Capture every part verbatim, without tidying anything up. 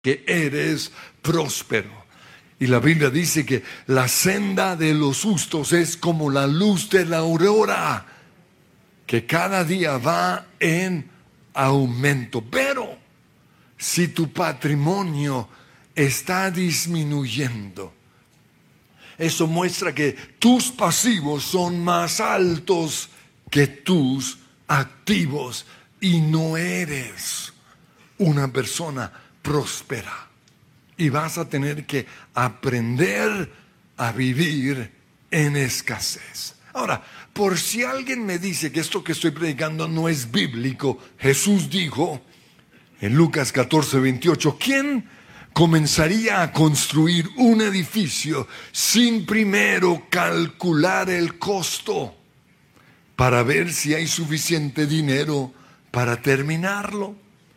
que eres próspero. Y la Biblia dice que la senda de los justos es como la luz de la aurora, que cada día va en aumento. Pero si tu patrimonio está disminuyendo, eso muestra que tus pasivos son más altos que tus activos y no eres una persona próspera. Y vas a tener que aprender a vivir en escasez. Ahora, por si alguien me dice que esto que estoy predicando no es bíblico, Jesús dijo en Lucas catorce, veintiocho, ¿quién comenzaría a construir un edificio sin primero calcular el costo para ver si hay suficiente dinero para terminarlo?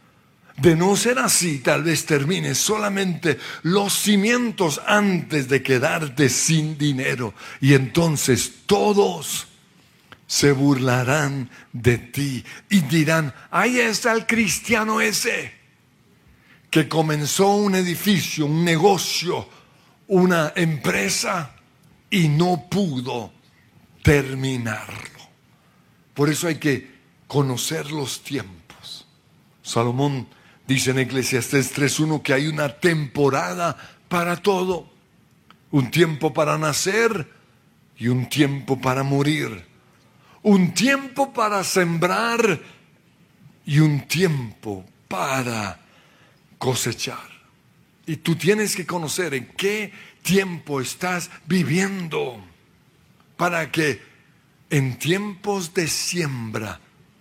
De no ser así, tal vez termines solamente los cimientos antes de quedarte sin dinero. Y entonces todos se burlarán de ti y dirán, ahí está el cristiano ese que comenzó un edificio, un negocio, una empresa y no pudo terminarlo. Por eso hay que conocer los tiempos. Salomón dice en Eclesiastés tres uno que hay una temporada para todo, un tiempo para nacer y un tiempo para morir, un tiempo para sembrar y un tiempo para cosechar. Y tú tienes que conocer en qué tiempo estás viviendo para que en tiempos de siembra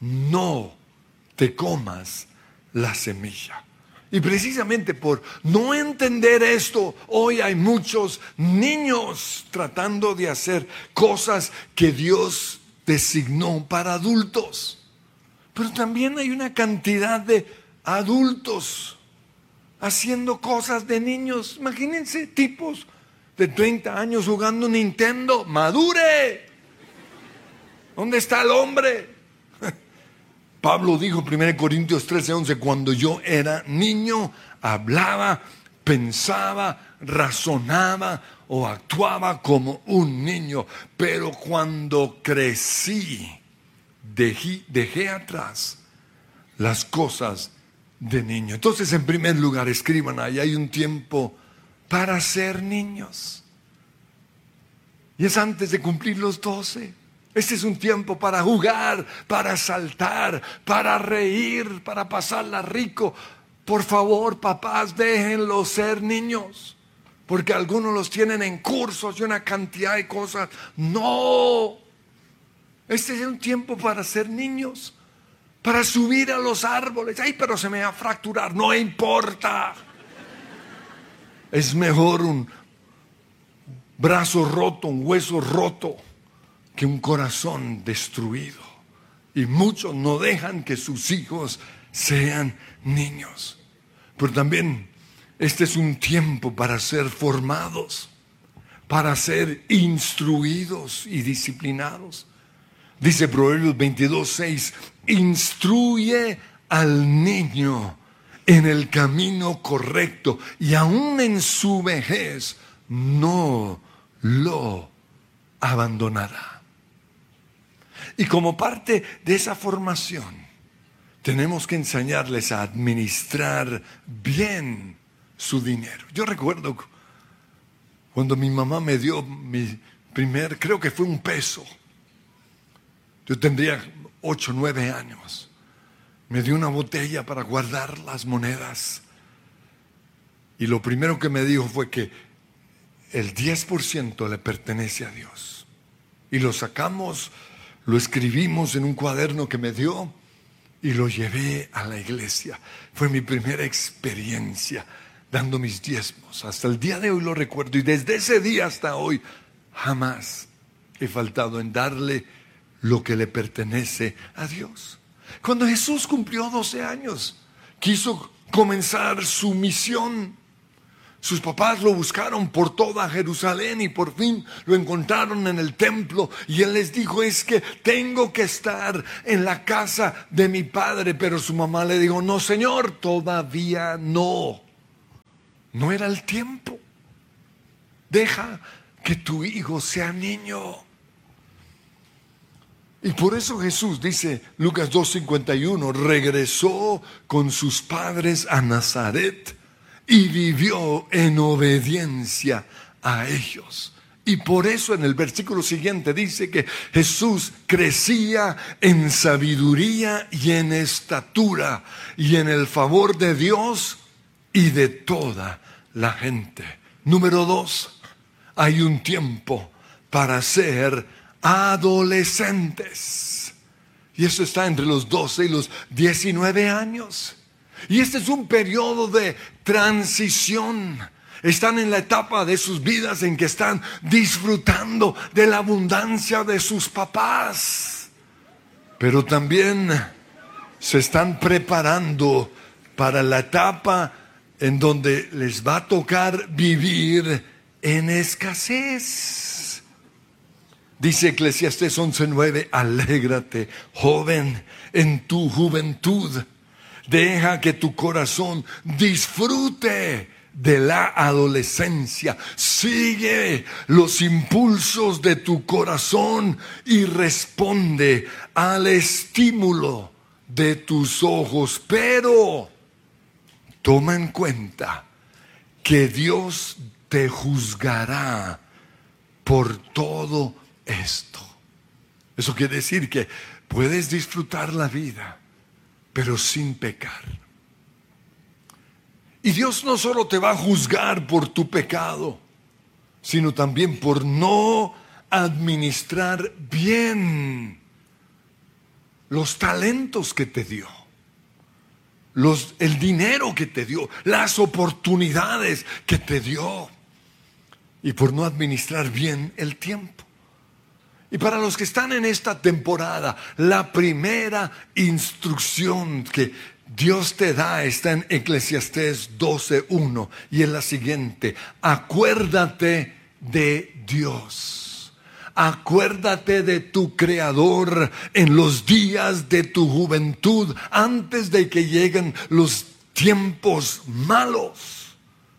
no te comas la semilla. Y precisamente por no entender esto, hoy hay muchos niños tratando de hacer cosas que Dios designó para adultos. Pero también hay una cantidad de adultos haciendo cosas de niños. Imagínense tipos de treinta años jugando Nintendo. ¡Madure! ¿Dónde está el hombre? Pablo dijo en primera Corintios trece, once, cuando yo era niño, hablaba, pensaba, razonaba o actuaba como un niño. Pero cuando crecí, dejé, dejé atrás las cosas de niño. Entonces, en primer lugar, escriban ahí, hay un tiempo para ser niños. Y es antes de cumplir los doce. Este es un tiempo para jugar, para saltar, para reír, para pasarla rico. Por favor, papás, déjenlos ser niños, porque algunos los tienen en cursos y una cantidad de cosas. No, este es un tiempo para ser niños, para subir a los árboles. Ay, pero se me va a fracturar, no importa. Es mejor un brazo roto, un hueso roto, que un corazón destruido. Y muchos no dejan que sus hijos sean niños. Pero también este es un tiempo para ser formados, para ser instruidos y disciplinados. Dice Proverbios veintidós, seis, instruye al niño en el camino correcto y aún en su vejez no lo abandonará. Y como parte de esa formación, tenemos que enseñarles a administrar bien su dinero. Yo recuerdo cuando mi mamá me dio mi primer, creo que fue un peso. Yo tendría ocho, nueve años. Me dio una botella para guardar las monedas. Y lo primero que me dijo fue que el diez por ciento le pertenece a Dios. Y lo sacamos, lo escribimos en un cuaderno que me dio y lo llevé a la iglesia. Fue mi primera experiencia dando mis diezmos. Hasta el día de hoy lo recuerdo y desde ese día hasta hoy jamás he faltado en darle lo que le pertenece a Dios. Cuando Jesús cumplió doce años, quiso comenzar su misión. Sus papás lo buscaron por toda Jerusalén y por fin lo encontraron en el templo. Y él les dijo, es que tengo que estar en la casa de mi padre. Pero su mamá le dijo, no, Señor, todavía no. No era el tiempo. Deja que tu hijo sea niño. Y por eso Jesús dice, Lucas dos cincuenta y uno, regresó con sus padres a Nazaret y vivió en obediencia a ellos. Y por eso en el versículo siguiente dice que Jesús crecía en sabiduría y en estatura y en el favor de Dios y de toda la gente. Número dos, hay un tiempo para ser adolescentes. Y eso está entre los doce y los diecinueve años. Y este es un periodo de transición. Están en la etapa de sus vidas en que están disfrutando de la abundancia de sus papás. Pero también se están preparando para la etapa en donde les va a tocar vivir en escasez. Dice Eclesiastés once nueve, alégrate, joven, en tu juventud. Deja que tu corazón disfrute de la adolescencia. Sigue los impulsos de tu corazón y responde al estímulo de tus ojos. Pero toma en cuenta que Dios te juzgará por todo esto. Eso quiere decir que puedes disfrutar la vida, pero sin pecar. Y Dios no solo te va a juzgar por tu pecado, sino también por no administrar bien los talentos que te dio, los, el dinero que te dio, las oportunidades que te dio, y por no administrar bien el tiempo. Y para los que están en esta temporada, la primera instrucción que Dios te da está en Eclesiastés doce uno y es la siguiente: acuérdate de Dios, acuérdate de tu Creador en los días de tu juventud, antes de que lleguen los tiempos malos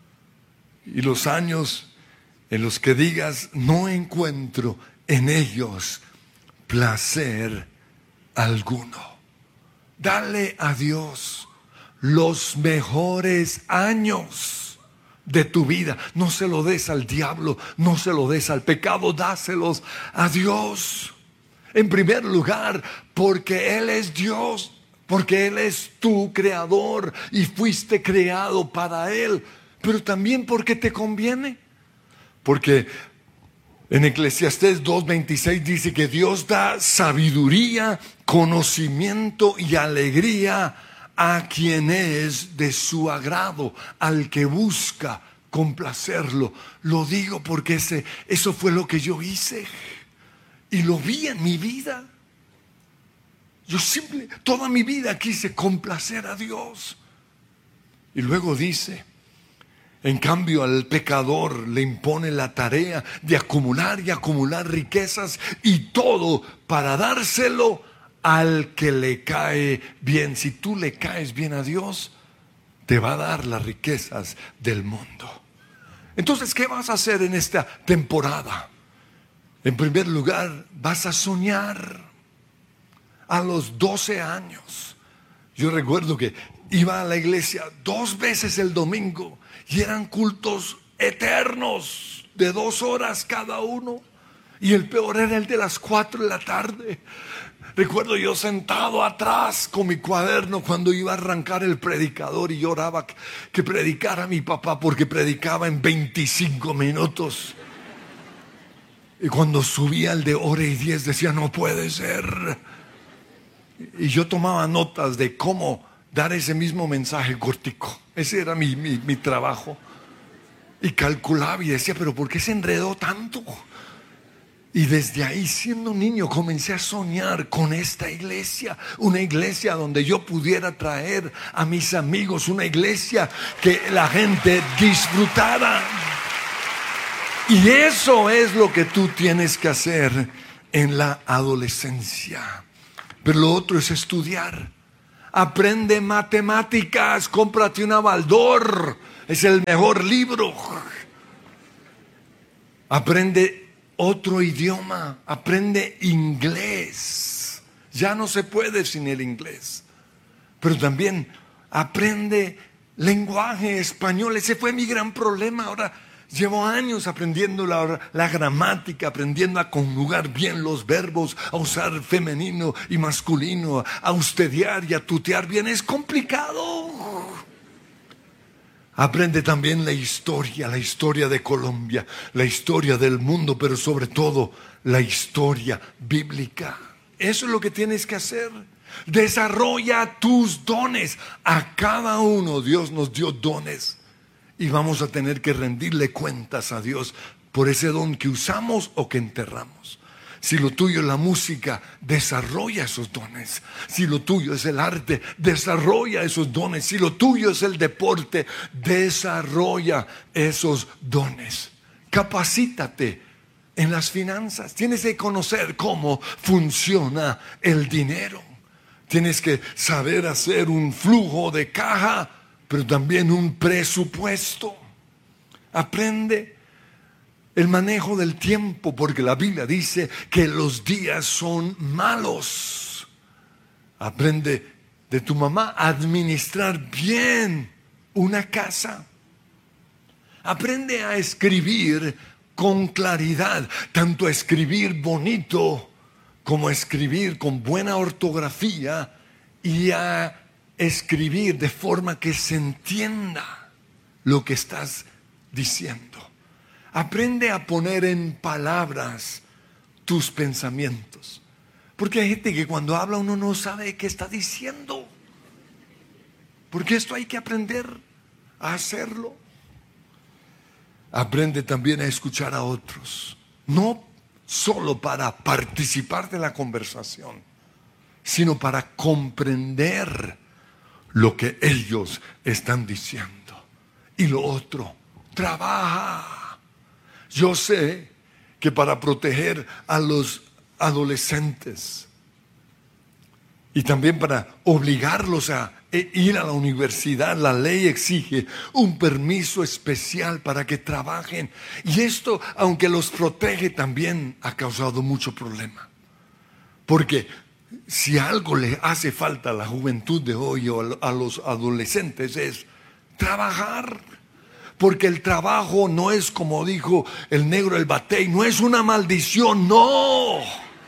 y los años en los que digas, no encuentro en ellos placer alguno. Dale a Dios los mejores años de tu vida. No se lo des al diablo, no se lo des al pecado, dáselos a Dios. En primer lugar, porque Él es Dios, porque Él es tu creador y fuiste creado para Él. Pero también porque te conviene. Porque en Eclesiastés dos veintiséis dice que Dios da sabiduría, conocimiento y alegría a quien es de su agrado, al que busca complacerlo. Lo digo porque ese, eso fue lo que yo hice y lo vi en mi vida. Yo simple, toda mi vida quise complacer a Dios. Y luego dice, en cambio, al pecador le impone la tarea de acumular y acumular riquezas y todo para dárselo al que le cae bien. Si tú le caes bien a Dios, te va a dar las riquezas del mundo. Entonces, ¿qué vas a hacer en esta temporada? En primer lugar, vas a soñar. A los doce años, yo recuerdo que iba a la iglesia dos veces el domingo. Y eran cultos eternos de dos horas cada uno. Y el peor era el de las cuatro de la tarde. Recuerdo yo sentado atrás con mi cuaderno cuando iba a arrancar el predicador y lloraba que, que predicara mi papá porque predicaba en veinticinco minutos. Y cuando subía el de hora y diez decía, no puede ser. Y yo tomaba notas de cómo dar ese mismo mensaje cortico. Ese era mi, mi, mi trabajo. Y calculaba y decía, pero ¿por qué se enredó tanto? Y desde ahí, siendo niño, comencé a soñar con esta iglesia. Una iglesia donde yo pudiera traer a mis amigos. Una iglesia que la gente disfrutara. Y eso es lo que tú tienes que hacer en la adolescencia. Pero lo otro es estudiar. Aprende matemáticas, cómprate una Baldor, es el mejor libro. Aprende otro idioma, aprende inglés. Ya no se puede sin el inglés. Pero también aprende lenguaje español. Ese fue mi gran problema. Ahora llevo años aprendiendo la, la gramática, aprendiendo a conjugar bien los verbos, a usar femenino y masculino, a usteriar y a tutear bien. Es complicado. Aprende también la historia, la historia de Colombia, la historia del mundo, pero sobre todo la historia bíblica. Eso es lo que tienes que hacer. Desarrolla tus dones. A cada uno Dios nos dio dones y vamos a tener que rendirle cuentas a Dios por ese don que usamos o que enterramos. Si lo tuyo es la música, desarrolla esos dones. Si lo tuyo es el arte, desarrolla esos dones. Si lo tuyo es el deporte, desarrolla esos dones. Capacítate en las finanzas. Tienes que conocer cómo funciona el dinero. Tienes que saber hacer un flujo de caja, pero también un presupuesto. Aprende el manejo del tiempo, porque la Biblia dice que los días son malos. Aprende de tu mamá a administrar bien una casa. Aprende a escribir con claridad, tanto a escribir bonito como a escribir con buena ortografía y a escribir de forma que se entienda lo que estás diciendo. Aprende a poner en palabras tus pensamientos. Porque hay gente que cuando habla uno no sabe qué está diciendo. Porque esto hay que aprender a hacerlo. Aprende también a escuchar a otros. No solo para participar de la conversación, sino para comprender lo que ellos están diciendo. Y lo otro, trabaja. Yo sé que para proteger a los adolescentes y también para obligarlos a ir a la universidad, la ley exige un permiso especial para que trabajen. Y esto, aunque los protege, también ha causado mucho problema. Porque si algo le hace falta a la juventud de hoy o a los adolescentes es trabajar. Porque el trabajo no es, como dijo el negro el batey, no es una maldición, no.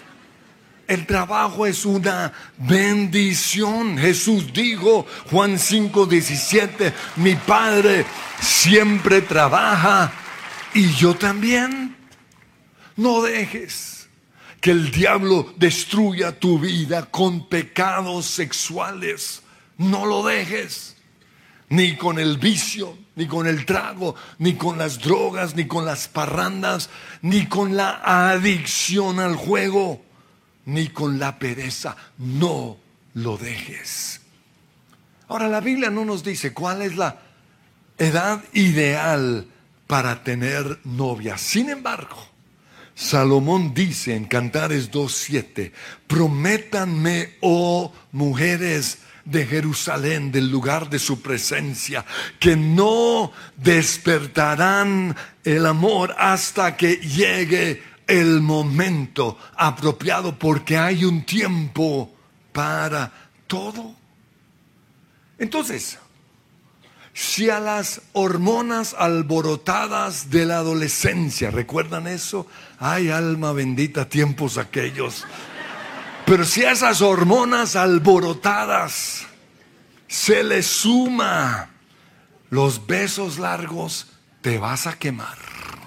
El trabajo es una bendición. Jesús dijo, Juan cinco diecisiete, mi Padre siempre trabaja y yo también. No dejes que el diablo destruya tu vida con pecados sexuales. No lo dejes. Ni con el vicio, ni con el trago, ni con las drogas, ni con las parrandas, ni con la adicción al juego, ni con la pereza. No lo dejes. Ahora, la Biblia no nos dice cuál es la edad ideal para tener novia. Sin embargo, Salomón dice en Cantares dos siete, prométanme, oh mujeres de Jerusalén, del lugar de su presencia, que no despertarán el amor hasta que llegue el momento apropiado, porque hay un tiempo para todo. Entonces, si a las hormonas alborotadas de la adolescencia, ¿recuerdan eso? Ay, alma bendita, tiempos aquellos. Pero si a esas hormonas alborotadas se le suma los besos largos, te vas a quemar.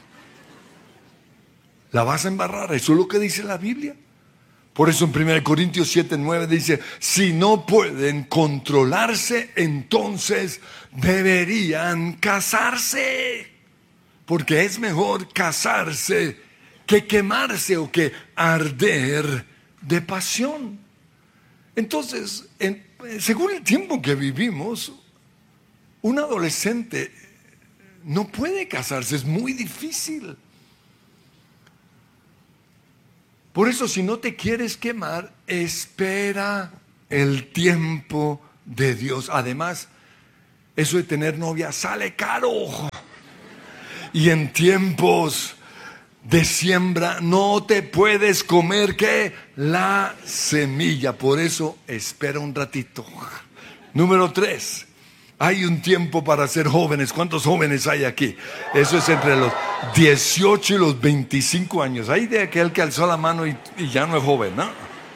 La vas a embarrar. Eso es lo que dice la Biblia. Por eso en primera Corintios siete nueve dice, si no pueden controlarse, entonces deberían casarse. Porque es mejor casarse que quemarse o que arder de pasión. Entonces, en, según el tiempo que vivimos, un adolescente no puede casarse, es muy difícil. Por eso, si no te quieres quemar, espera el tiempo de Dios. Además, eso de tener novia sale caro. Y en tiempos de siembra no te puedes comer, ¿qué? La semilla. Por eso espera un ratito. Número tres. Hay un tiempo para ser jóvenes. ¿Cuántos jóvenes hay aquí? Eso es entre los dieciocho y los veinticinco años. Hay de aquel que alzó la mano y, y ya no es joven, ¿no?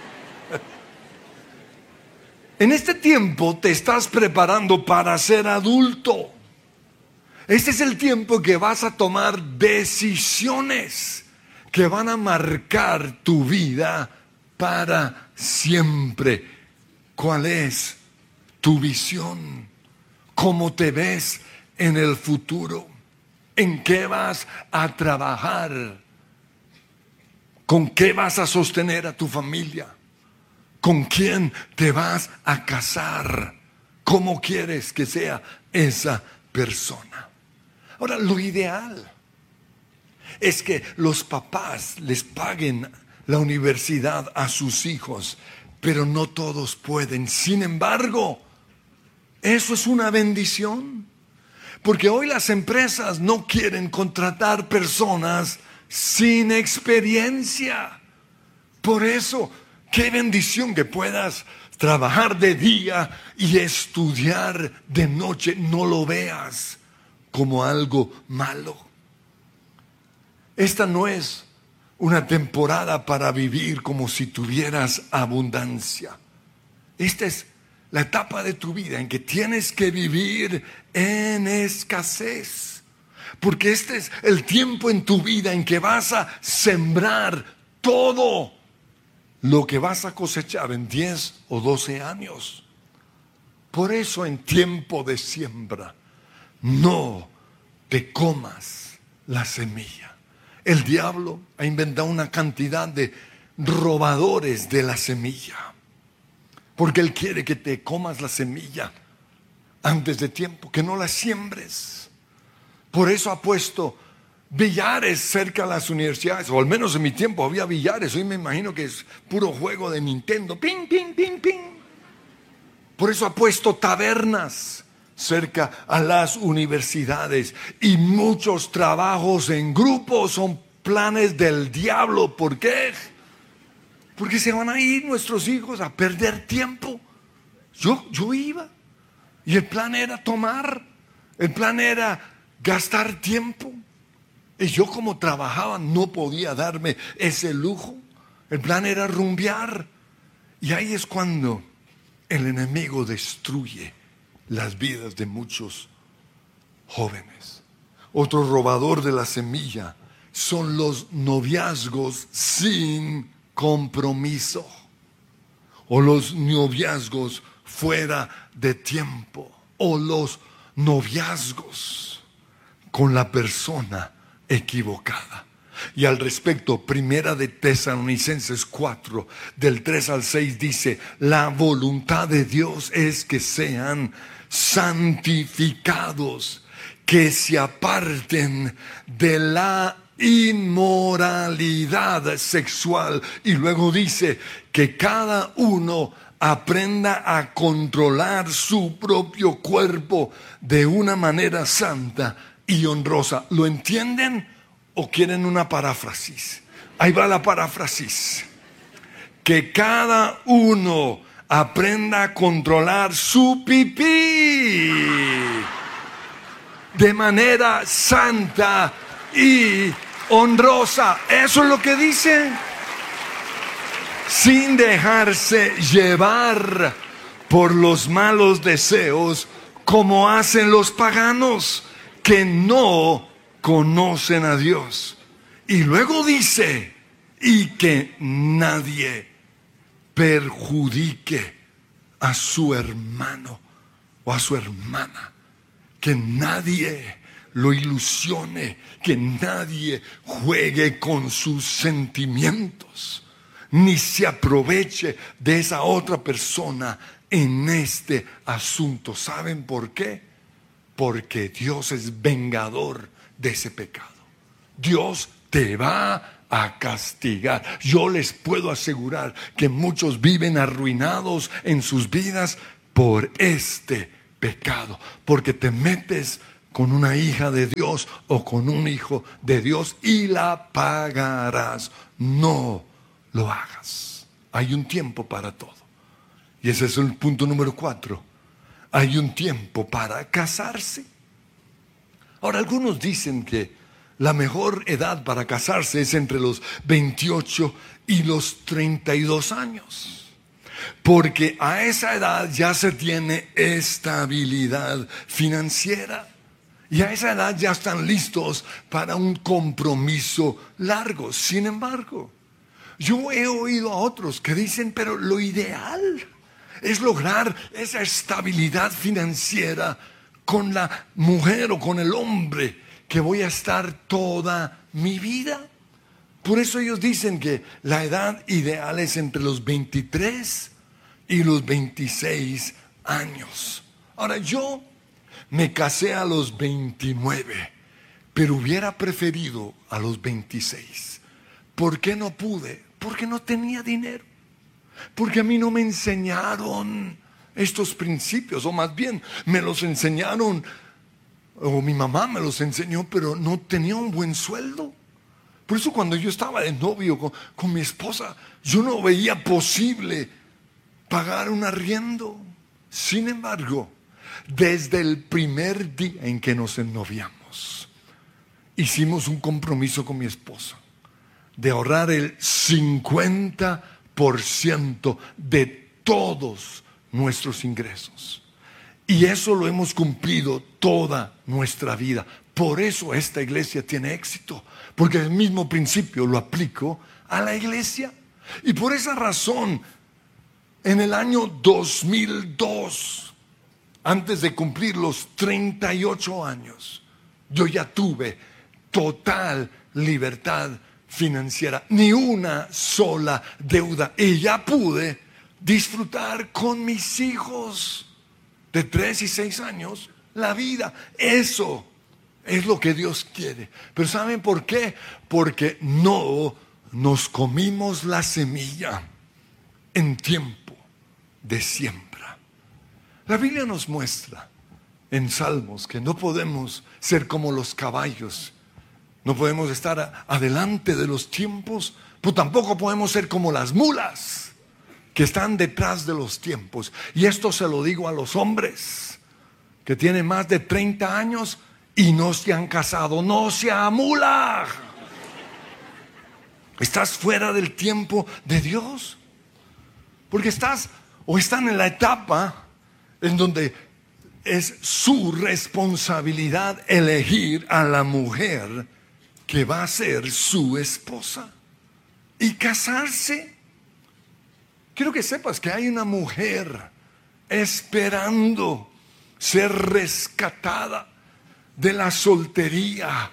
En este tiempo te estás preparando para ser adulto. Este es el tiempo que vas a tomar decisiones que van a marcar tu vida para siempre. ¿Cuál es tu visión? ¿Cómo te ves en el futuro? ¿En qué vas a trabajar? ¿Con qué vas a sostener a tu familia? ¿Con quién te vas a casar? ¿Cómo quieres que sea esa persona? Ahora, lo ideal es que los papás les paguen la universidad a sus hijos, pero no todos pueden. Sin embargo, eso es una bendición, porque hoy las empresas no quieren contratar personas sin experiencia. Por eso, qué bendición que puedas trabajar de día y estudiar de noche. No lo veas como algo malo. Esta no es una temporada para vivir como si tuvieras abundancia. Esta es la etapa de tu vida en que tienes que vivir en escasez. Porque este es el tiempo en tu vida en que vas a sembrar todo lo que vas a cosechar en diez o doce años. Por eso en tiempo de siembra no te comas la semilla. El diablo ha inventado una cantidad de robadores de la semilla. Porque Él quiere que te comas la semilla antes de tiempo, que no la siembres. Por eso ha puesto billares cerca de las universidades, o al menos en mi tiempo había billares. Hoy me imagino que es puro juego de Nintendo. Ping, ping, ping, ping. Por eso ha puesto tabernas cerca a las universidades. Y muchos trabajos en grupo son planes del diablo. ¿Por qué? Porque se van a ir nuestros hijos a perder tiempo. Yo, yo iba. Y el plan era tomar. El plan era gastar tiempo. Y yo como trabajaba no podía darme ese lujo. El plan era rumbear. Y ahí es cuando el enemigo destruye las vidas de muchos jóvenes. Otro robador de la semilla son los noviazgos sin compromiso, o los noviazgos fuera de tiempo, o los noviazgos con la persona equivocada. Y al respecto, primera de Tesalonicenses cuatro, del tres al seis dice: la voluntad de Dios es que sean santificados, que se aparten de la inmoralidad sexual. Y luego dice que cada uno aprenda a controlar su propio cuerpo de una manera santa y honrosa. ¿Lo entienden o quieren una paráfrasis? Ahí va la paráfrasis. Que cada uno aprenda a controlar su pipí de manera santa y honrosa. Eso es lo que dice. Sin dejarse llevar por los malos deseos, como hacen los paganos que no conocen a Dios. Y luego dice: y que nadie perjudique a su hermano o a su hermana. Que nadie lo ilusione, que nadie juegue con sus sentimientos, ni se aproveche de esa otra persona en este asunto. ¿Saben por qué? Porque Dios es vengador de ese pecado. Dios te va a castigar. Yo les puedo asegurar que muchos viven arruinados en sus vidas por este pecado, porque te metes con una hija de Dios o con un hijo de Dios y la pagarás. No lo hagas. Hay un tiempo para todo. Y ese es el punto número cuatro. Hay un tiempo para casarse. Ahora, algunos dicen que la mejor edad para casarse es entre los veintiocho y los treinta y dos años. Porque a esa edad ya se tiene estabilidad financiera. Y a esa edad ya están listos para un compromiso largo. Sin embargo, yo he oído a otros que dicen, pero lo ideal es lograr esa estabilidad financiera con la mujer o con el hombre que voy a estar toda mi vida. Por eso ellos dicen que la edad ideal es entre los veintitrés y los veintiséis años. Ahora, yo me casé a los veintinueve, pero hubiera preferido a los veintiséis. ¿Por qué no pude? Porque no tenía dinero. Porque a mí no me enseñaron estos principios, o más bien me los enseñaron, o mi mamá me los enseñó, pero no tenía un buen sueldo. Por eso cuando yo estaba de novio con, con mi esposa, yo no veía posible pagar un arriendo. Sin embargo, desde el primer día en que nos ennoviamos, hicimos un compromiso con mi esposa de ahorrar el cincuenta por ciento de todos nuestros ingresos. Y eso lo hemos cumplido toda nuestra vida. Por eso esta iglesia tiene éxito, porque el mismo principio lo aplico a la iglesia. Y por esa razón, en el año dos mil dos, antes de cumplir los treinta y ocho años, yo ya tuve total libertad financiera, ni una sola deuda, y ya pude disfrutar con mis hijos de tres y seis años la vida. Eso es lo que Dios quiere. Pero ¿saben por qué? Porque no nos comimos la semilla en tiempo de siembra. La Biblia nos muestra en Salmos que no podemos ser como los caballos. No podemos estar adelante de los tiempos, pero tampoco podemos ser como las mulas que están detrás de los tiempos. Y esto se lo digo a los hombres que tienen más de treinta años y no se han casado. No sea mula. Estás fuera del tiempo de Dios. Porque estás o están en la etapa en donde es su responsabilidad elegir a la mujer que va a ser su esposa y casarse. Quiero que sepas que hay una mujer esperando ser rescatada de la soltería.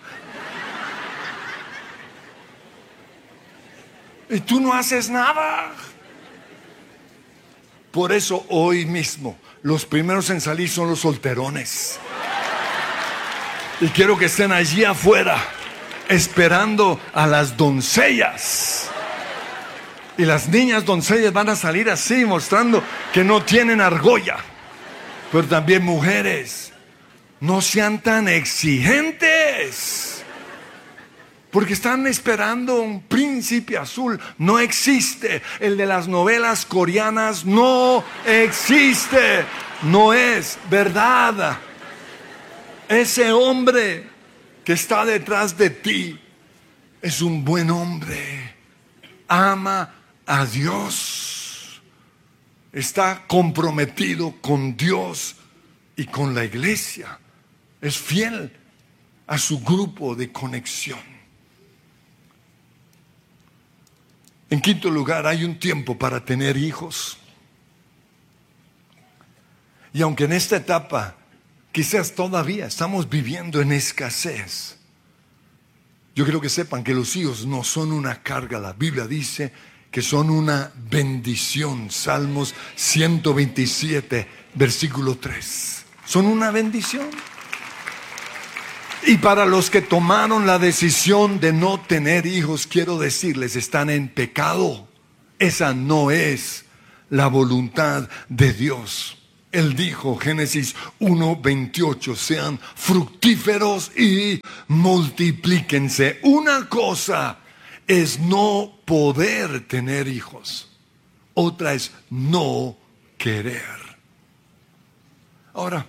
Y tú no haces nada. Por eso hoy mismo los primeros en salir son los solterones. Y quiero que estén allí afuera esperando a las doncellas. Y las niñas doncellas van a salir así, mostrando que no tienen argolla. Pero también mujeres, no sean tan exigentes, porque están esperando un príncipe azul. No existe. El de las novelas coreanas no existe. No es verdad. Ese hombre que está detrás de ti es un buen hombre. Ama a Dios. Está comprometido con Dios y con la iglesia. Es fiel a su grupo de conexión. En quinto lugar, hay un tiempo para tener hijos. Y aunque en esta etapa quizás todavía estamos viviendo en escasez, yo quiero que sepan que los hijos no son una carga. La Biblia dice que son una bendición. Salmos ciento veintisiete, versículo tres. Son una bendición. Y para los que tomaron la decisión de no tener hijos, quiero decirles, están en pecado. Esa no es la voluntad de Dios. Él dijo, Génesis uno veintiocho, sean fructíferos y multiplíquense. Una cosa es no poder tener hijos, otra es no querer. Ahora,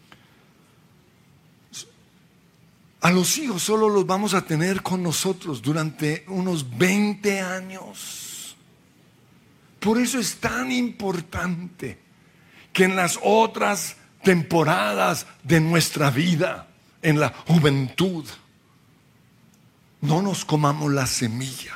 a los hijos solo los vamos a tener con nosotros durante unos veinte años. Por eso es tan importante que en las otras temporadas de nuestra vida, en la juventud, no nos comamos la semilla.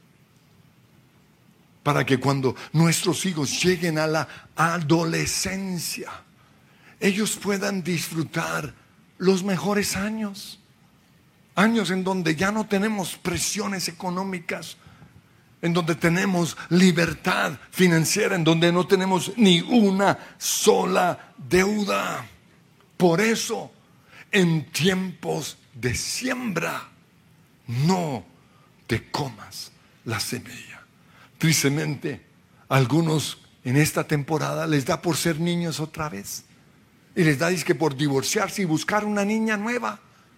Para que cuando nuestros hijos lleguen a la adolescencia, ellos puedan disfrutar los mejores años. Años en donde ya no tenemos presiones económicas, en donde tenemos libertad financiera, en donde no tenemos ni una sola deuda. Por eso, en tiempos de siembra, no te comas la semilla. Tristemente, a algunos en esta temporada les da por ser niños otra vez. Y les da dizque por divorciarse y buscar una niña nueva.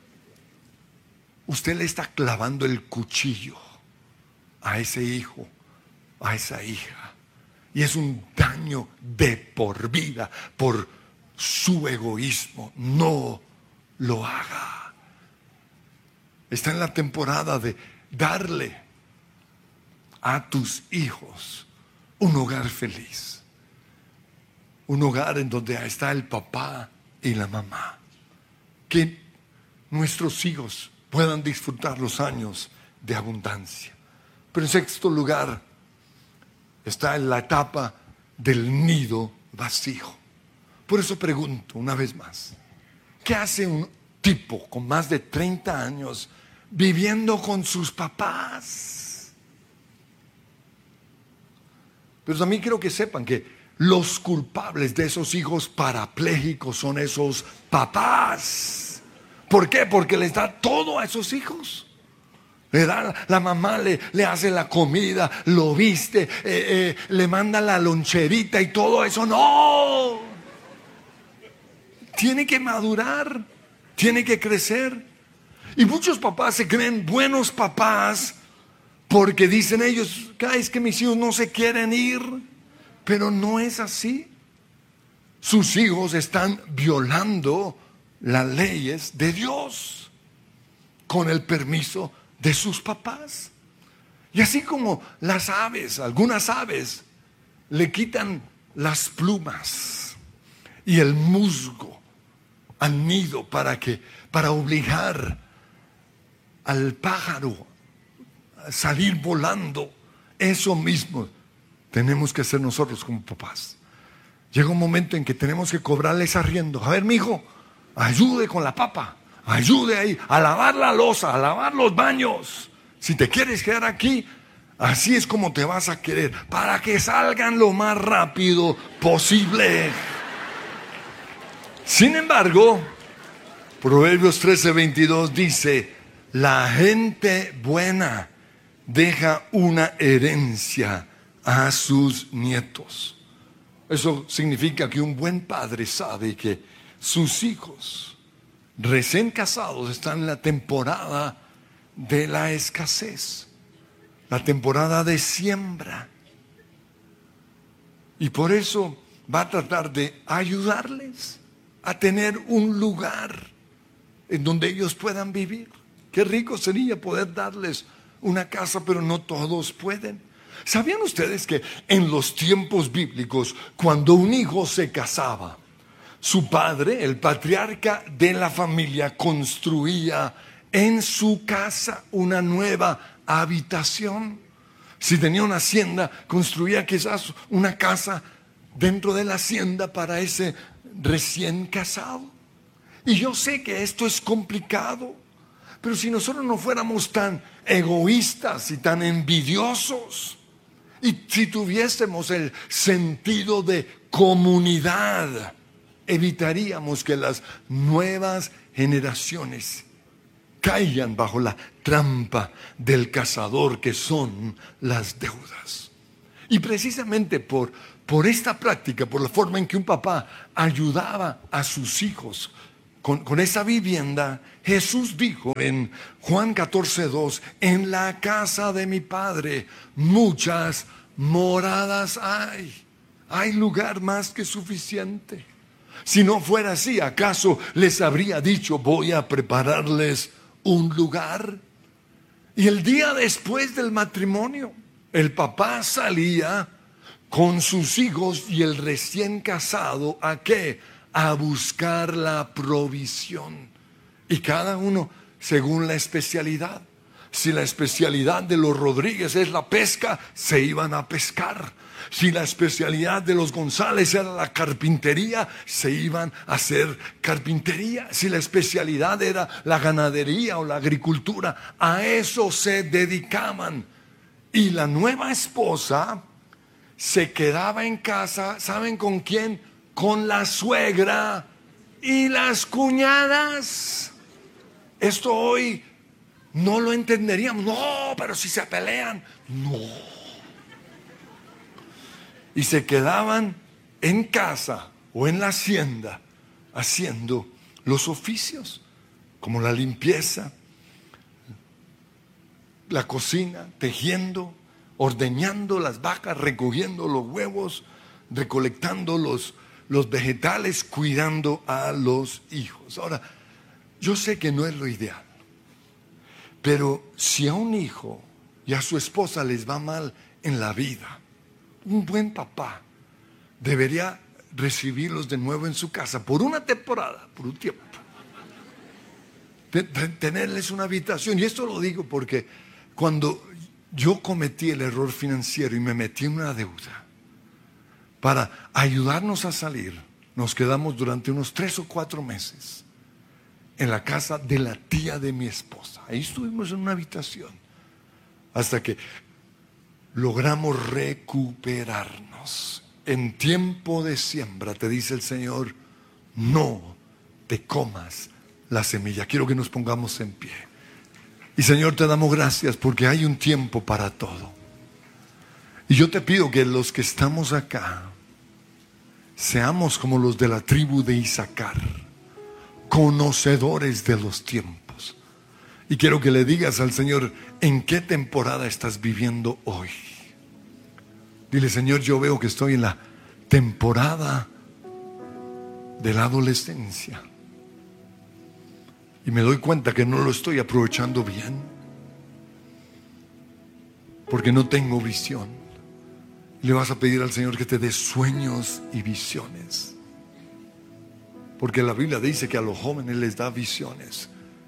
Usted le está clavando el cuchillo a ese hijo, a esa hija. Y es un daño de por vida por su egoísmo. No lo haga. Está en la temporada de darle a tus hijos un hogar feliz. Un hogar en donde está el papá y la mamá. Que nuestros hijos puedan disfrutar los años de abundancia. Pero en sexto lugar está en la etapa del nido vacío. Por eso pregunto una vez más, ¿qué hace un tipo con más de treinta años viviendo con sus papás? Pero también quiero que sepan que los culpables de esos hijos parapléjicos son esos papás. ¿Por qué? Porque les da todo a esos hijos. Le da, la mamá le, le hace la comida, lo viste, eh, eh, le manda la loncherita y todo eso. ¡No! Tiene que madurar, tiene que crecer. Y muchos papás se creen buenos papás porque dicen ellos, es que mis hijos no se quieren ir. Pero no es así. Sus hijos están violando las leyes de Dios con el permiso de sus papás. Y así como las aves, algunas aves le quitan las plumas y el musgo al nido para que para obligar al pájaro a salir volando, eso mismo tenemos que hacer nosotros como papás. Llega un momento en que tenemos que cobrarles arriendo. A ver, mijo, ayude con la papa, ayude ahí a lavar la loza, a lavar los baños. Si te quieres quedar aquí, así es como te vas a querer, para que salgan lo más rápido posible. Sin embargo, Proverbios trece veintidós dice, la gente buena deja una herencia a sus nietos. Eso significa que un buen padre sabe que sus hijos recién casados están en la temporada de la escasez, la temporada de siembra. Y por eso va a tratar de ayudarles a tener un lugar en donde ellos puedan vivir. Qué rico sería poder darles una casa, pero no todos pueden. ¿Sabían ustedes que en los tiempos bíblicos, cuando un hijo se casaba, su padre, el patriarca de la familia, construía en su casa una nueva habitación? Si tenía una hacienda, construía quizás una casa dentro de la hacienda para ese recién casado. Y yo sé que esto es complicado, pero si nosotros no fuéramos tan egoístas y tan envidiosos, y si tuviésemos el sentido de comunidad, evitaríamos que las nuevas generaciones caigan bajo la trampa del cazador, que son las deudas. Y precisamente por por esta práctica, por la forma en que un papá ayudaba a sus hijos con, con esa vivienda, Jesús dijo en Juan catorce dos, en la casa de mi Padre muchas moradas hay. Hay lugar más que suficiente. Si no fuera así, ¿acaso les habría dicho, voy a prepararles un lugar? Y el día después del matrimonio, el papá salía con sus hijos y el recién casado, ¿a qué? A buscar la provisión. Y cada uno según la especialidad. Si la especialidad de los Rodríguez es la pesca, se iban a pescar. Si la especialidad de los González era la carpintería, se iban a hacer carpintería. Si la especialidad era la ganadería o la agricultura, a eso se dedicaban. Y la nueva esposa se quedaba en casa, ¿saben con quién? Con la suegra y las cuñadas. Esto hoy no lo entenderíamos. No, pero si se pelean, no. Y se quedaban en casa o en la hacienda haciendo los oficios, como la limpieza, la cocina, tejiendo, ordeñando las vacas, recogiendo los huevos, recolectando los, los vegetales, cuidando a los hijos. Ahora, yo sé que no es lo ideal, pero si a un hijo y a su esposa les va mal en la vida, un buen papá debería recibirlos de nuevo en su casa por una temporada, por un tiempo. Tenerles una habitación. Y esto lo digo porque cuando yo cometí el error financiero y me metí en una deuda, para ayudarnos a salir, nos quedamos durante unos tres o cuatro meses en la casa de la tía de mi esposa. Ahí estuvimos en una habitación hasta que logramos recuperarnos. En tiempo de siembra, te dice el Señor, no te comas la semilla. Quiero que nos pongamos en pie. Y Señor, te damos gracias porque hay un tiempo para todo. Y yo te pido que los que estamos acá seamos como los de la tribu de Isaacar, conocedores de los tiempos. Y quiero que le digas al Señor, ¿en qué temporada estás viviendo hoy? Dile, Señor, yo veo que estoy en la temporada de la adolescencia. Y me doy cuenta que no lo estoy aprovechando bien. Porque no tengo visión. Le vas a pedir al Señor que te dé sueños y visiones. Porque la Biblia dice que a los jóvenes les da visiones.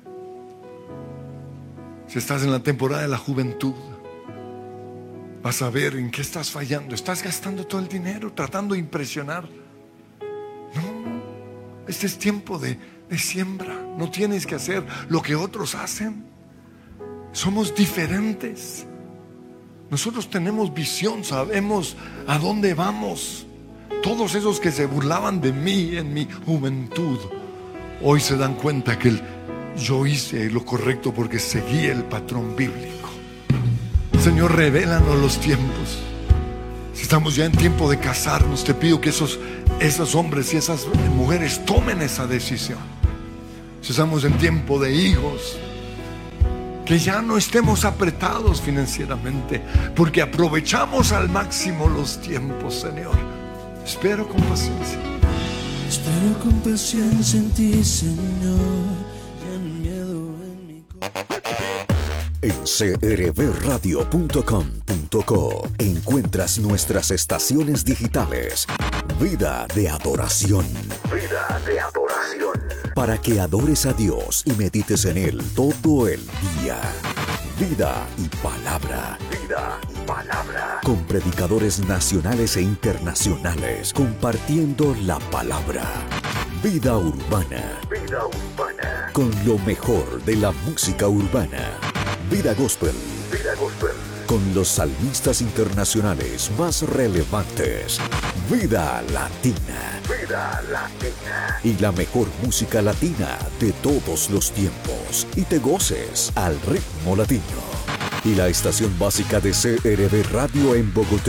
Si estás en la temporada de la juventud, vas a ver en qué estás fallando. Estás gastando todo el dinero tratando de impresionar. No, este es tiempo de, de siembra. No tienes que hacer lo que otros hacen. Somos diferentes. Nosotros tenemos visión, sabemos a dónde vamos. Todos esos que se burlaban de mí en mi juventud, hoy se dan cuenta que el, yo hice lo correcto porque seguí el patrón bíblico. Señor, revélanos los tiempos. Si estamos ya en tiempo de casarnos, te pido que esos, esos hombres y esas mujeres tomen esa decisión. Si estamos en tiempo de hijos, que ya no estemos apretados financieramente, porque aprovechamos al máximo los tiempos, Señor. Espero con paciencia. Espero con paciencia en ti, Señor. Ya no miedo en mi corazón. En c r b radio punto com punto co encuentras nuestras estaciones digitales. Vida de adoración. Vida de adoración. Para que adores a Dios y medites en Él todo el día. Vida y palabra. Vida y palabra. Con predicadores nacionales e internacionales compartiendo la palabra. Vida urbana. Vida urbana. Con lo mejor de la música urbana. Vida gospel. Vida gospel. Con los salmistas internacionales más relevantes. Vida latina. Vida latina. Y la mejor música latina de todos los tiempos. Y te goces al ritmo latino. Y la estación básica de C R B Radio en Bogotá.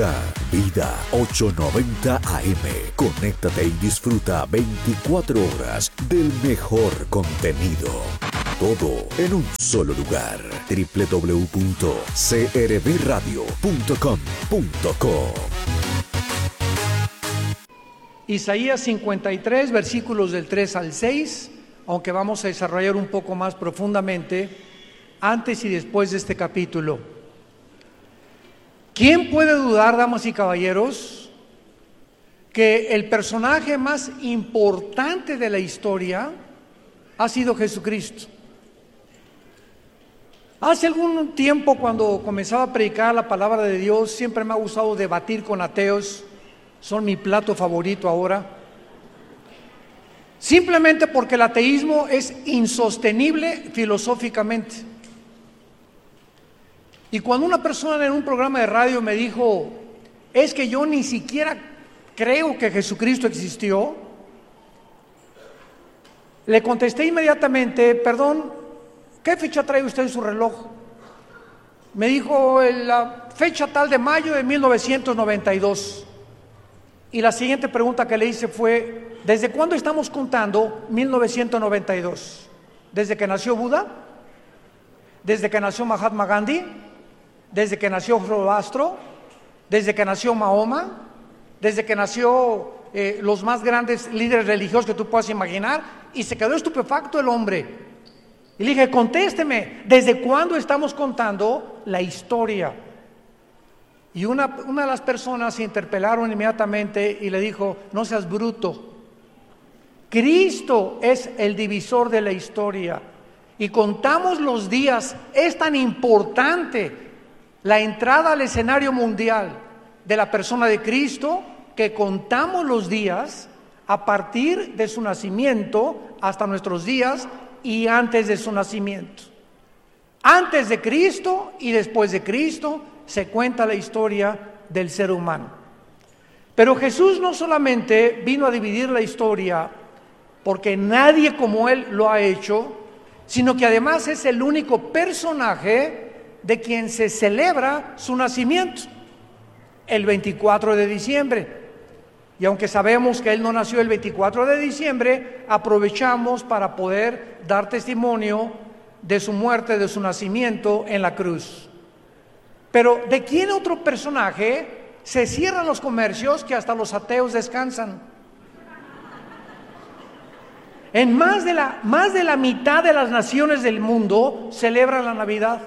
Vida ochocientos noventa A M. Conéctate y disfruta veinticuatro horas del mejor contenido. Todo en un solo lugar. doble u doble u doble u punto c r v radio punto com punto co. Isaías cincuenta y tres, versículos del tres al seis, aunque vamos a desarrollar un poco más profundamente antes y después de este capítulo. ¿Quién puede dudar, damas y caballeros, que el personaje más importante de la historia ha sido Jesucristo? Hace algún tiempo, cuando comenzaba a predicar la palabra de Dios, siempre me ha gustado debatir con ateos. Son mi plato favorito ahora. Simplemente porque el ateísmo es insostenible filosóficamente. Y cuando una persona en un programa de radio me dijo, es que yo ni siquiera creo que Jesucristo existió, le contesté inmediatamente, perdón, ¿qué fecha trae usted en su reloj? Me dijo, la fecha tal de mayo de mil novecientos noventa y dos. Y la siguiente pregunta que le hice fue, ¿desde cuándo estamos contando mil novecientos noventa y dos? ¿Desde que nació Buda? ¿Desde que nació Mahatma Gandhi? ¿Desde que nació Zoroastro? ¿Desde que nació Mahoma? ¿Desde que nació eh, los más grandes líderes religiosos que tú puedas imaginar? Y se quedó estupefacto el hombre. Y le dije, contésteme, ¿desde cuándo estamos contando la historia? Y una, una de las personas se interpelaron inmediatamente y le dijo, no seas bruto. Cristo es el divisor de la historia. Y contamos los días, es tan importante la entrada al escenario mundial de la persona de Cristo, que contamos los días a partir de su nacimiento hasta nuestros días y antes de su nacimiento. Antes de Cristo y después de Cristo se cuenta la historia del ser humano. Pero Jesús no solamente vino a dividir la historia porque nadie como Él lo ha hecho, sino que además es el único personaje de quien se celebra su nacimiento, el veinticuatro de diciembre. Y aunque sabemos que Él no nació el veinticuatro de diciembre, aprovechamos para poder dar testimonio de su muerte, de su nacimiento en la cruz. Pero ¿de quién otro personaje se cierran los comercios que hasta los ateos descansan? En más de la, más de la mitad de las naciones del mundo celebran la Navidad.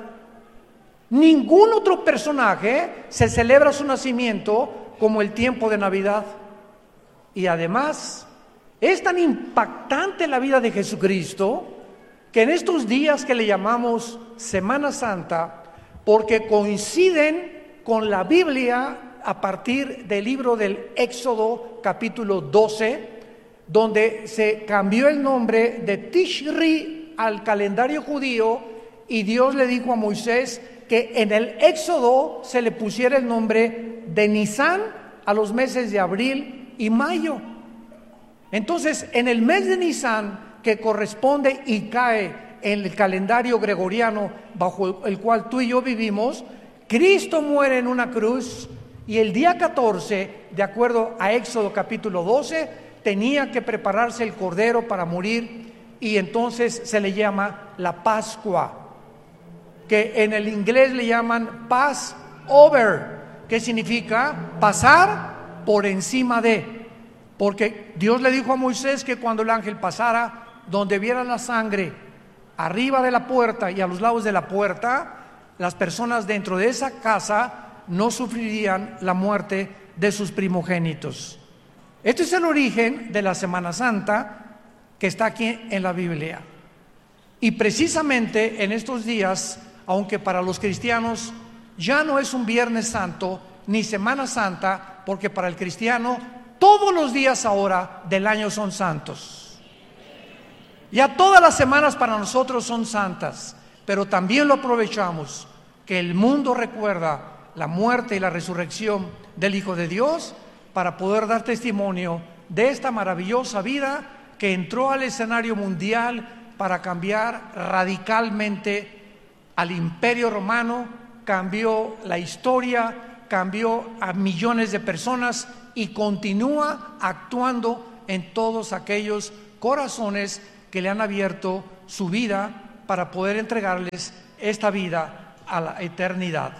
Ningún otro personaje se celebra su nacimiento como el tiempo de Navidad. Y además, es tan impactante la vida de Jesucristo que en estos días que le llamamos Semana Santa, porque coinciden con la Biblia a partir del libro del Éxodo capítulo doce, donde se cambió el nombre de Tishri al calendario judío, y Dios le dijo a Moisés que en el Éxodo se le pusiera el nombre de Nisán a los meses de abril y mayo. Entonces, en el mes de Nisán, que corresponde y cae en el calendario gregoriano bajo el cual tú y yo vivimos, Cristo muere en una cruz, y el día catorce, de acuerdo a Éxodo capítulo doce, tenía que prepararse el cordero para morir, y entonces se le llama la Pascua, que en el inglés le llaman Passover, que significa pasar por encima de, porque Dios le dijo a Moisés que cuando el ángel pasara, donde viera la sangre arriba de la puerta y a los lados de la puerta, las personas dentro de esa casa no sufrirían la muerte de sus primogénitos. Este es el origen de la Semana Santa que está aquí en la Biblia. Y precisamente en estos días, aunque para los cristianos ya no es un Viernes Santo ni Semana Santa, porque para el cristiano todos los días ahora del año son santos. Ya todas las semanas para nosotros son santas, pero también lo aprovechamos que el mundo recuerda la muerte y la resurrección del Hijo de Dios para poder dar testimonio de esta maravillosa vida que entró al escenario mundial para cambiar radicalmente al Imperio Romano, cambió la historia, cambió a millones de personas y continúa actuando en todos aquellos corazones que le han abierto su vida para poder entregarles esta vida a la eternidad.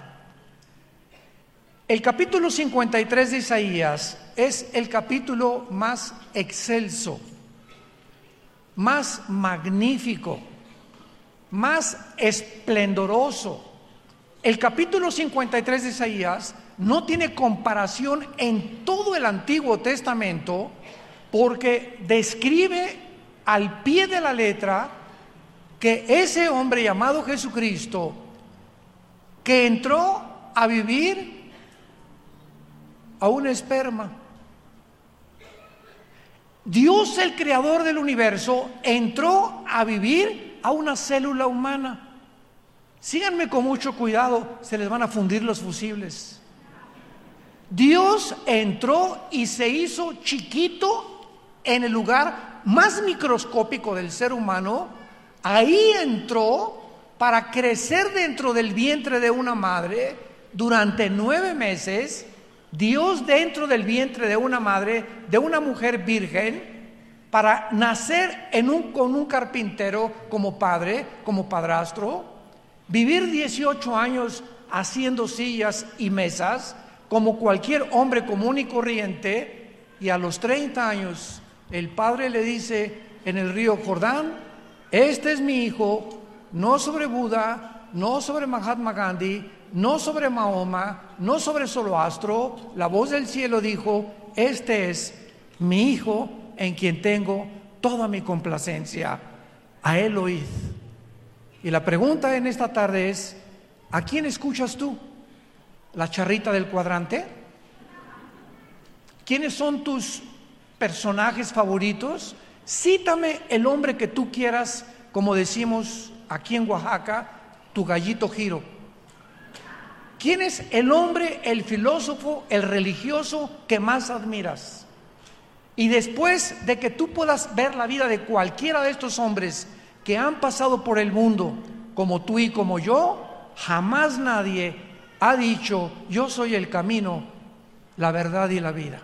El capítulo cincuenta y tres de Isaías es el capítulo más excelso, más magnífico, más esplendoroso. El capítulo cincuenta y tres de Isaías no tiene comparación en todo el Antiguo Testamento, porque describe al pie de la letra que ese hombre llamado Jesucristo, que entró a vivir a un esperma. Dios, el creador del universo, entró a vivir a una célula humana. Síganme con mucho cuidado, se les van a fundir los fusibles. Dios entró y se hizo chiquito en el lugar más microscópico del ser humano. Ahí entró para crecer dentro del vientre de una madre durante nueve meses. Dios dentro del vientre de una madre, de una mujer virgen, para nacer en un, con un carpintero como padre, como padrastro, vivir dieciocho años haciendo sillas y mesas como cualquier hombre común y corriente, y a los treinta años el padre le dice en el río Jordán: este es mi hijo, no sobre Buda, no sobre Mahatma Gandhi, no sobre Mahoma, no sobre Zoroastro. La voz del cielo dijo: este es mi hijo en quien tengo toda mi complacencia, a él oíd. Y la pregunta en esta tarde es: ¿a quién escuchas tú? ¿La charrita del cuadrante? ¿Quiénes son tus personajes favoritos? Cítame el hombre que tú quieras, como decimos aquí en Oaxaca, tu gallito giro. ¿Quién es el hombre, el filósofo, el religioso que más admiras? Y después de que tú puedas ver la vida de cualquiera de estos hombres que han pasado por el mundo, como tú y como yo, jamás nadie ha dicho: yo soy el camino, la verdad y la vida.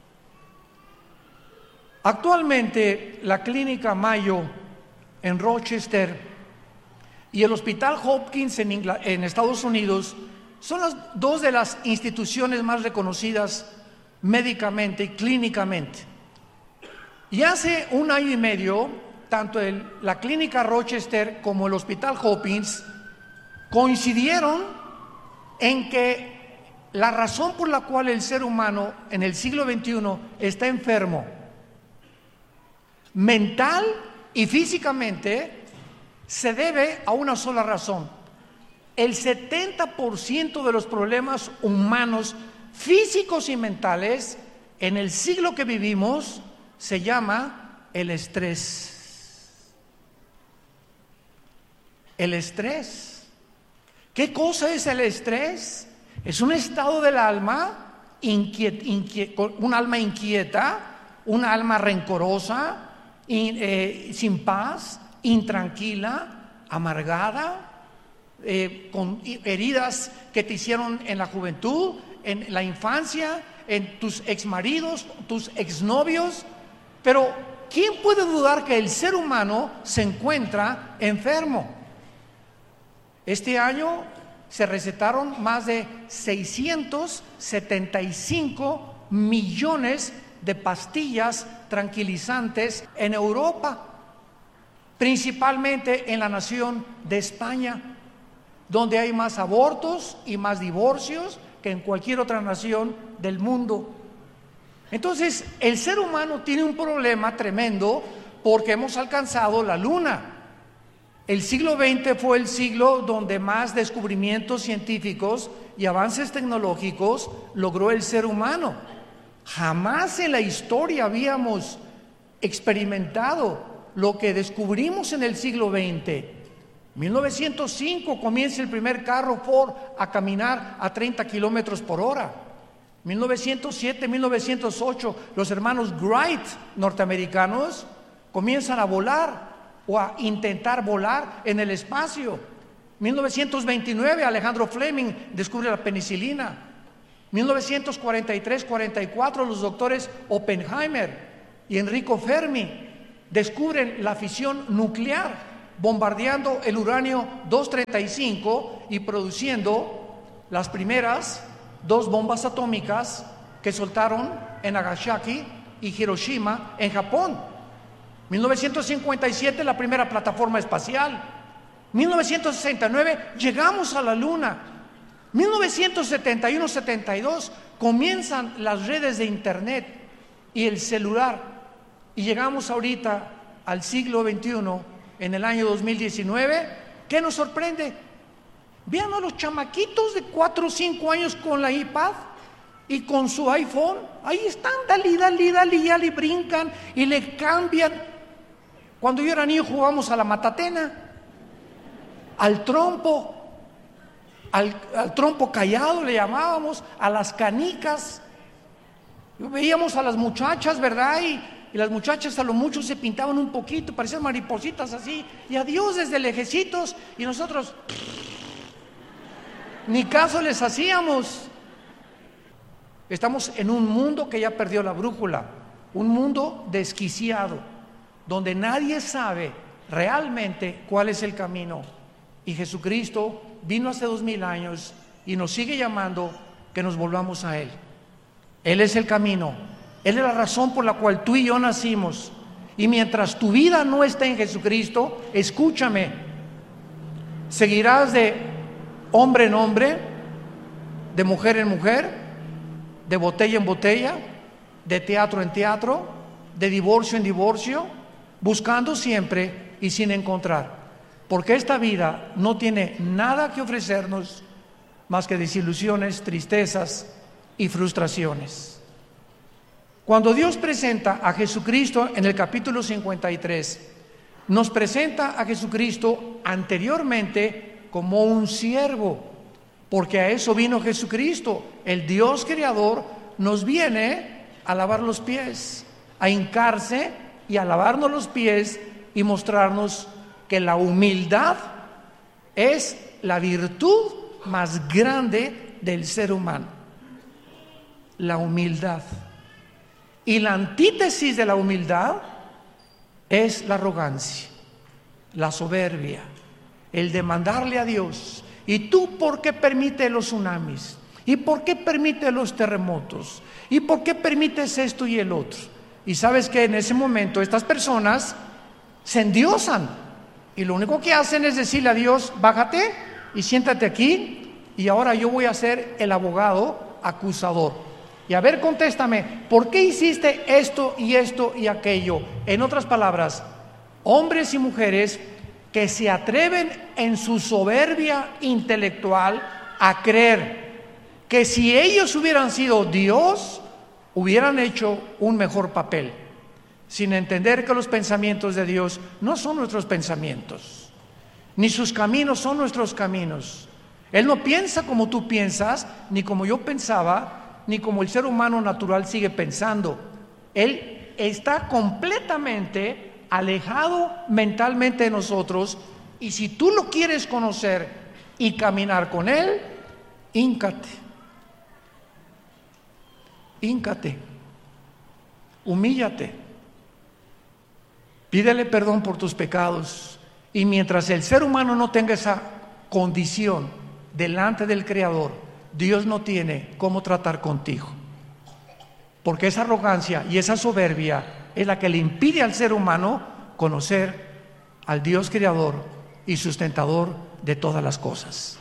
Actualmente la Clínica Mayo en Rochester y el Hospital Hopkins en, Ingl- en Estados Unidos son las dos de las instituciones más reconocidas médicamente y clínicamente. Y hace un año y medio, tanto el, la Clínica Rochester como el Hospital Hopkins coincidieron en que la razón por la cual el ser humano en el siglo veintiuno está enfermo, mental y físicamente, se debe a una sola razón. El setenta por ciento de los problemas humanos físicos y mentales en el siglo que vivimos se llama el estrés. El estrés. ¿Qué cosa es el estrés? Es un estado del alma, inquiet, inquiet, un alma inquieta, un alma rencorosa, in, eh, sin paz, intranquila, amargada, eh, con heridas que te hicieron en la juventud, en la infancia, en tus exmaridos, tus exnovios. Pero ¿quién puede dudar que el ser humano se encuentra enfermo? Este año se recetaron más de seiscientos setenta y cinco millones de pastillas tranquilizantes en Europa, principalmente en la nación de España, donde hay más abortos y más divorcios que en cualquier otra nación del mundo. Entonces, el ser humano tiene un problema tremendo porque hemos alcanzado la luna. El siglo veinte fue el siglo donde más descubrimientos científicos y avances tecnológicos logró el ser humano. Jamás en la historia habíamos experimentado lo que descubrimos en el siglo veinte. mil novecientos cinco comienza el primer carro Ford a caminar a treinta kilómetros por hora. mil novecientos siete, mil novecientos ocho, los hermanos Wright norteamericanos comienzan a volar o a intentar volar en el espacio. mil novecientos veintinueve, Alejandro Fleming descubre la penicilina. mil novecientos cuarenta y tres cuarenta y cuatro los doctores Oppenheimer y Enrico Fermi descubren la fisión nuclear, bombardeando el uranio doscientos treinta y cinco y produciendo las primeras dos bombas atómicas que soltaron en Nagasaki y Hiroshima en Japón. mil novecientos cincuenta y siete la primera plataforma espacial. mil novecientos sesenta y nueve llegamos a la Luna. mil novecientos setenta y uno setenta y dos comienzan las redes de internet y el celular. Y llegamos ahorita al siglo veintiuno, en el año dos mil diecinueve. ¿Qué nos sorprende? Vean a los chamaquitos de cuatro o cinco años con la iPad y con su iPhone. Ahí están, dale, dale, dale, y le brincan y le cambian. Cuando yo era niño jugábamos a la matatena, al trompo, al, al trompo callado le llamábamos, a las canicas. Veíamos a las muchachas, ¿verdad? Y, y las muchachas a lo mucho se pintaban un poquito, parecían maripositas así, y adiós desde lejecitos, y nosotros ni caso les hacíamos. Estamos en un mundo que ya perdió la brújula, un mundo desquiciado, donde nadie sabe realmente cuál es el camino. Y Jesucristo vino hace dos mil años y nos sigue llamando que nos volvamos a Él. Él es el camino. Él es la razón por la cual tú y yo nacimos. Y mientras tu vida no esté en Jesucristo, escúchame, seguirás de hombre en hombre, de mujer en mujer, de botella en botella, de teatro en teatro, de divorcio en divorcio, buscando siempre y sin encontrar. Porque esta vida no tiene nada que ofrecernos más que desilusiones, tristezas y frustraciones. Cuando Dios presenta a Jesucristo en el capítulo cincuenta y tres, nos presenta a Jesucristo anteriormente como un siervo, porque a eso vino Jesucristo. El Dios creador nos viene a lavar los pies, a hincarse y a lavarnos los pies y mostrarnos que la humildad es la virtud más grande del ser humano. La humildad. Y la antítesis de la humildad es la arrogancia, la soberbia, el demandarle a Dios. ¿Y tú por qué permites los tsunamis? ¿Y por qué permites los terremotos? ¿Y por qué permites esto y el otro? Y sabes que en ese momento estas personas se endiosan y lo único que hacen es decirle a Dios: bájate y siéntate aquí y ahora yo voy a ser el abogado acusador. Y a ver, contéstame, ¿por qué hiciste esto y esto y aquello? En otras palabras, hombres y mujeres que se atreven en su soberbia intelectual a creer que si ellos hubieran sido Dios, hubieran hecho un mejor papel, sin entender que los pensamientos de Dios no son nuestros pensamientos, ni sus caminos son nuestros caminos. Él no piensa como tú piensas, ni como yo pensaba, ni como el ser humano natural sigue pensando. Él está completamente alejado mentalmente de nosotros, y si tú lo quieres conocer y caminar con Él, híncate, híncate, humíllate, pídele perdón por tus pecados. Y mientras el ser humano no tenga esa condición delante del Creador, Dios no tiene cómo tratar contigo, porque esa arrogancia y esa soberbia es la que le impide al ser humano conocer al Dios creador y sustentador de todas las cosas.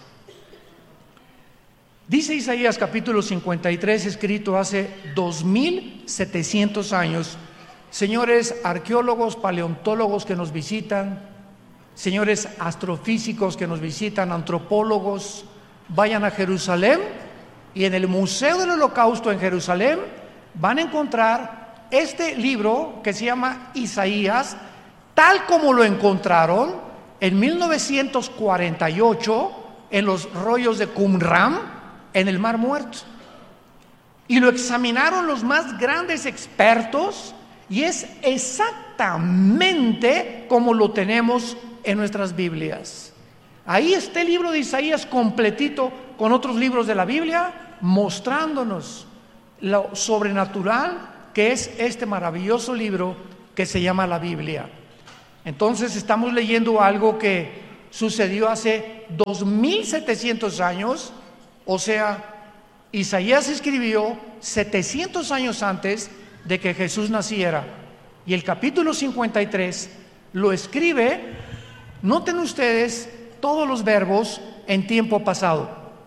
Dice Isaías capítulo cincuenta y tres, escrito hace dos mil setecientos años. Señores arqueólogos, paleontólogos que nos visitan, señores astrofísicos que nos visitan, antropólogos, vayan a Jerusalén y en el Museo del Holocausto en Jerusalén van a encontrar este libro que se llama Isaías, tal como lo encontraron en mil novecientos cuarenta y ocho en los rollos de Qumran en el Mar Muerto, y lo examinaron los más grandes expertos y es exactamente como lo tenemos en nuestras Biblias. Ahí está el libro de Isaías completito con otros libros de la Biblia, mostrándonos lo sobrenatural que es este maravilloso libro que se llama la Biblia. Entonces estamos leyendo algo que sucedió hace dos mil setecientos años, o sea, Isaías escribió setecientos años antes de que Jesús naciera, y el capítulo cincuenta y tres lo escribe, noten ustedes todos los verbos en tiempo pasado.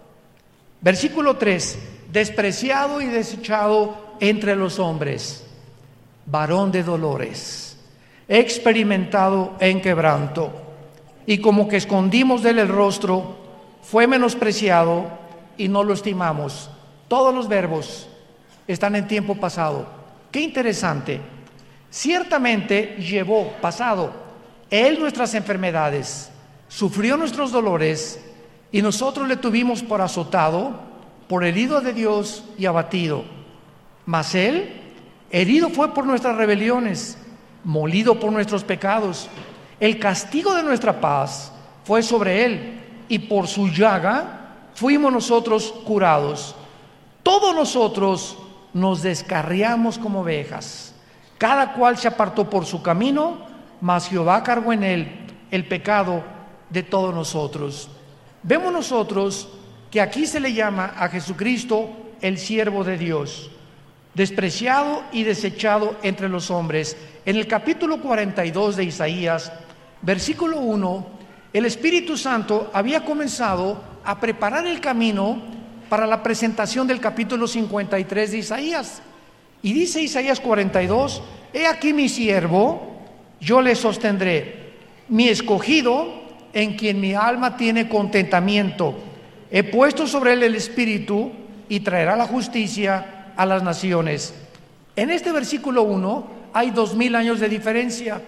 Versículo tres: despreciado y desechado entre los hombres, varón de dolores, experimentado en quebranto, y como que escondimos de él el rostro, fue menospreciado y no lo estimamos. Todos los verbos están en tiempo pasado. Qué interesante. Ciertamente llevó, pasado, él nuestras enfermedades, sufrió nuestros dolores, y nosotros le tuvimos por azotado, por herido de Dios y abatido. Mas él, herido fue por nuestras rebeliones, molido por nuestros pecados. El castigo de nuestra paz fue sobre él, y por su llaga fuimos nosotros curados. Todos nosotros nos descarriamos como ovejas, cada cual se apartó por su camino, mas Jehová cargó en él el pecado de todos nosotros. Vemos nosotros que aquí se le llama a Jesucristo el siervo de Dios, despreciado y desechado entre los hombres. En el capítulo cuarenta y dos de Isaías, versículo uno, el Espíritu Santo había comenzado a preparar el camino para la presentación del capítulo cincuenta y tres de Isaías. Y dice Isaías cuarenta y dos: he aquí mi siervo, yo le sostendré, mi escogido, en quien mi alma tiene contentamiento. He puesto sobre él el Espíritu, y traerá la justicia a las naciones. En este versículo uno hay dos mil años de diferencia.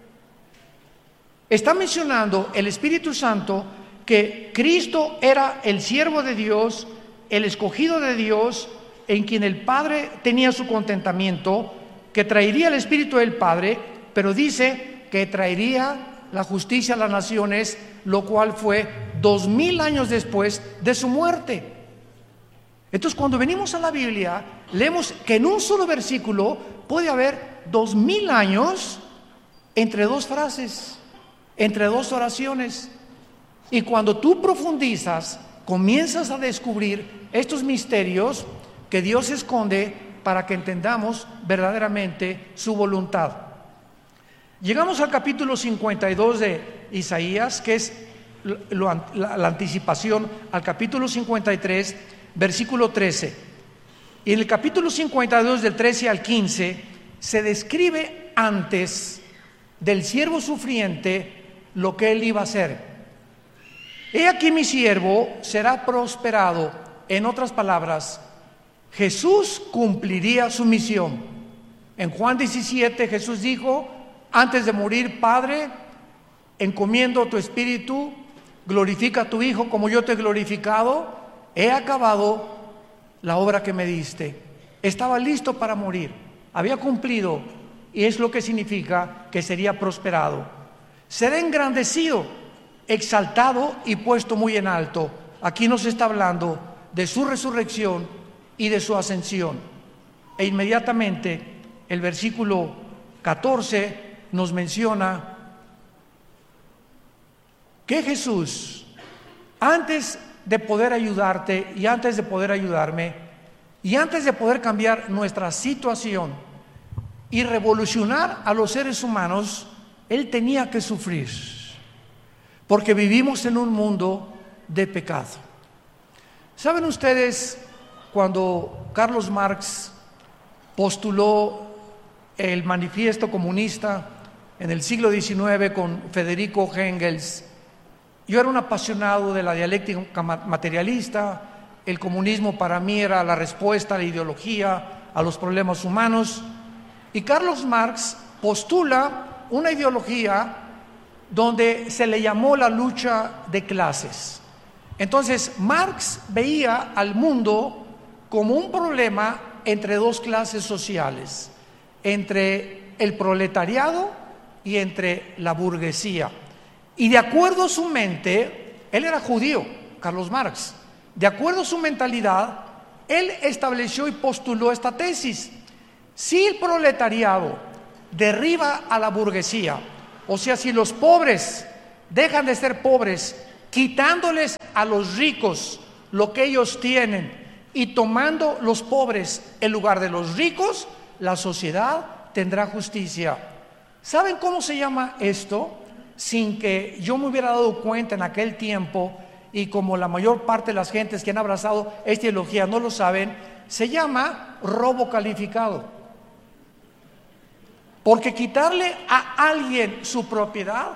Está mencionando el Espíritu Santo que Cristo era el siervo de Dios, el escogido de Dios, en quien el Padre tenía su contentamiento, que traería el Espíritu del Padre, pero dice que traería la justicia a las naciones, lo cual fue dos mil años después de su muerte. Entonces, cuando venimos a la Biblia, leemos que en un solo versículo puede haber dos mil años entre dos frases, entre dos oraciones. Y cuando tú profundizas, comienzas a descubrir estos misterios que Dios esconde para que entendamos verdaderamente su voluntad. Llegamos al capítulo cincuenta y dos de Isaías, que es lo, la, la anticipación al capítulo cincuenta y tres, versículo trece. Y en el capítulo cincuenta y dos, del trece al quince, se describe antes del siervo sufriente lo que él iba a hacer. He aquí mi siervo será prosperado. En otras palabras, Jesús cumpliría su misión. En Juan diecisiete, Jesús dijo, antes de morir: Padre, encomiendo tu espíritu, glorifica a tu Hijo como yo te he glorificado. He acabado la obra que me diste. Estaba listo para morir, había cumplido, y es lo que significa que sería prosperado. Será engrandecido, exaltado y puesto muy en alto. Aquí nos está hablando de su resurrección y de su ascensión. E inmediatamente el versículo catorce nos menciona que Jesús, antes de poder ayudarte y antes de poder ayudarme y antes de poder cambiar nuestra situación y revolucionar a los seres humanos, Él tenía que sufrir, porque vivimos en un mundo de pecado. ¿Saben ustedes cuando Carlos Marx postuló el manifiesto comunista en el siglo diecinueve con Federico Engels? Yo era un apasionado de la dialéctica materialista. El comunismo para mí era la respuesta a la ideología, a los problemas humanos. Y Carlos Marx postula una ideología donde se le llamó la lucha de clases. Entonces, Marx veía al mundo como un problema entre dos clases sociales, entre el proletariado y entre la burguesía. Y de acuerdo a su mente, él era judío, Carlos Marx, de acuerdo a su mentalidad, él estableció y postuló esta tesis. Si el proletariado derriba a la burguesía, o sea, si los pobres dejan de ser pobres, quitándoles a los ricos lo que ellos tienen y tomando los pobres en lugar de los ricos, la sociedad tendrá justicia. ¿Saben cómo se llama esto? Sin que yo me hubiera dado cuenta en aquel tiempo, y como la mayor parte de las gentes que han abrazado esta ideología no lo saben, se llama robo calificado. Porque quitarle a alguien su propiedad